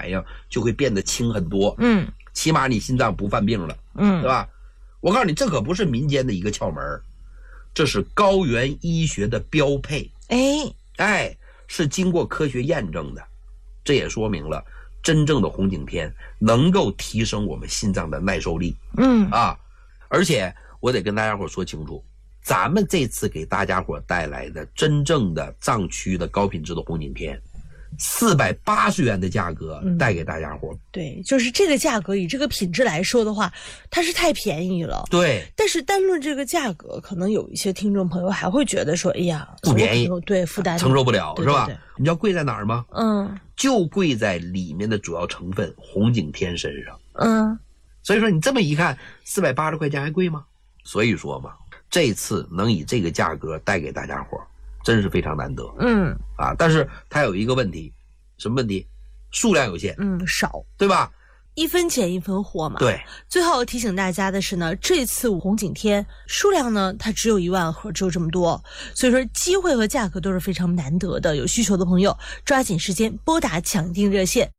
反应就会变得轻很多。起码你心脏不犯病了，对吧？我告诉你，这可不是民间的一个窍门，这是高原医学的标配。是经过科学验证的。这也说明了真正的红景天能够提升我们心脏的耐受力。而且我得跟大家伙说清楚，咱们这次给大家伙带来的真正的藏区的高品质的红景天，480元的价格带给大家伙。 对，就是这个价格以这个品质来说的话，它是太便宜了。 对， 但是单论这个价格，可能有一些听众朋友还会觉得说，哎呀， 不便宜， 对，负担承受不了， 对是吧？ 对对， 你知道贵在哪儿吗？就贵在里面的主要成分红景天身上。所以说你这么一看，480块钱还贵吗？所以说嘛，这次能以这个价格带给大家伙，真是非常难得。但是它有一个问题，什么问题？数量有限， 少， 对吧 ？1分钱1分货嘛。 对。 最后提醒大家的是呢，这次红景天数量呢，它只有1万盒，只有这么多，所以说机会和价格都是非常难得的。有需求的朋友抓紧时间拨打抢订热线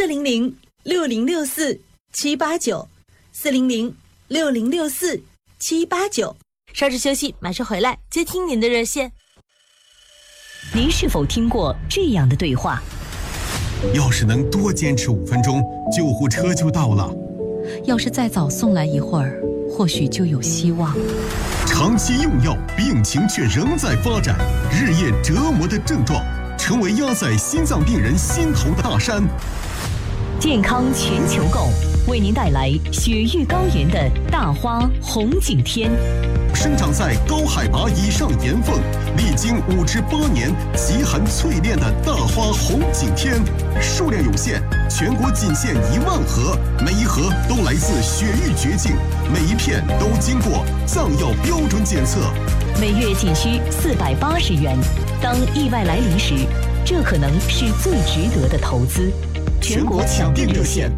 400-6064-789，400-6064-789。稍事休息，马上回来接听您的热线。 您是否听过这样的对话？ 要是能多坚持5分钟，救护车就到了。 要是再早送来一会儿，或许就有希望。 长期用药，病情却仍在发展，日夜折磨的症状，成为压在心脏病人心头的大山。 健康全球购为您带来雪域高原的大花红景天。 生长在高海拔以上岩缝，历经5至8年极寒淬炼的大花红景天，数量有限，全国仅限1万盒，每一盒都来自雪域绝境，每一片都经过藏药标准检测， 每月仅需480元。当意外来临时，这可能是最值得的投资。 全国抢订热线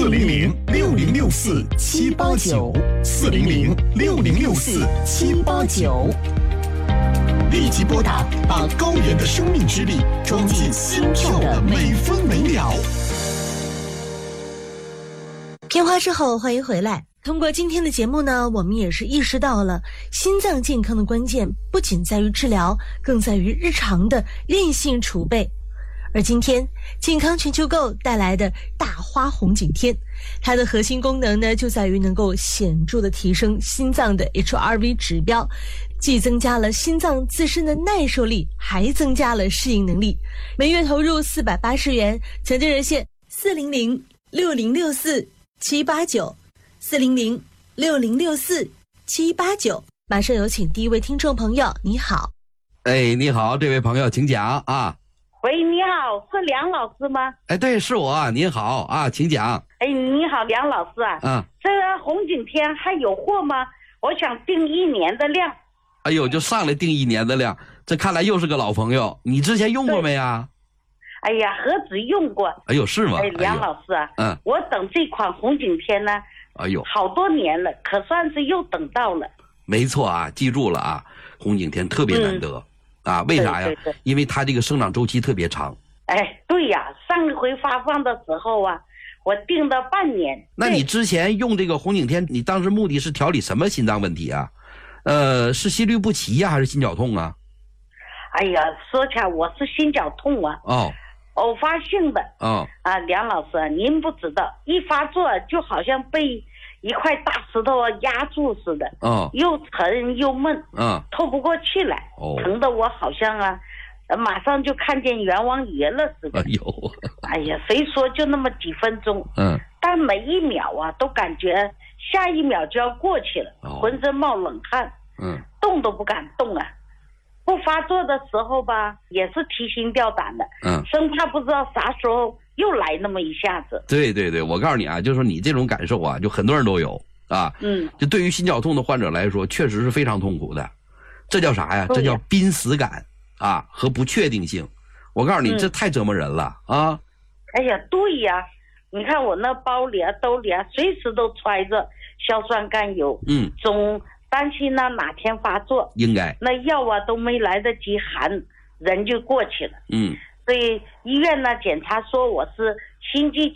400-6064-789，400-6064-789，立即拨打，把高原的生命之力装进心跳的每分每秒。 片花之后，欢迎回来。通过今天的节目呢，我们也是意识到了心脏健康的关键不仅在于治疗，更在于日常的练性储备。而今天健康全球购带来的大花红景天，它的核心功能呢，就在于能够显著的提升心脏的 HRV 指标，既增加了心脏自身的耐受力，还增加了适应能力。每月投入480元，抢订热线400-6064-789，400-6064-789。马上有请第一位听众朋友，你好。 你好，这位朋友请讲啊。 喂，你好，是梁老师吗？ 对，是我，您好啊，请讲。 你好，梁老师啊。这个红景天还有货吗？我想订1年的量。 哎呦，就上来订1年的量，这看来又是个老朋友。你之前用过没呀？ 哎呀，何止用过。 哎呦，是吗？ 梁老师啊，我等这款红景天呢，好多年了，可算是又等到了。 没错啊，记住了啊，红景天特别难得。为啥呀？ 对， 因为它这个生长周期特别长。 对呀，上一回发放的时候啊，我订了半年。 那你之前用这个红景天，你当时目的是调理什么心脏问题啊？是心律不齐呀，还是心绞痛啊？ 哎呀，说起来我是心绞痛啊。偶发性的。梁老师，您不知道，一发作就好像被一块大石头压住似的，又沉又闷，透不过气来，疼得我好像马上就看见阎王爷了似的。哎呀，谁说就那么几分钟，但每一秒啊都感觉下一秒就要过去了，浑身冒冷汗，动都不敢动啊。不发作的时候吧，也是提心吊胆的，生怕不知道啥时候又来那么一下子。对， 我告诉你啊，就是说你这种感受啊，就很多人都有啊。就对于心绞痛的患者来说，确实是非常痛苦的。这叫啥呀？这叫濒死感啊和不确定性。我告诉你，这太折磨人了啊！ 哎呀，对呀，你看我那包里啊、兜里啊，随时都揣着硝酸甘油，总担心哪天发作。 应该那药啊都没来得及含，人就过去了。所以医院呢检查说我是心肌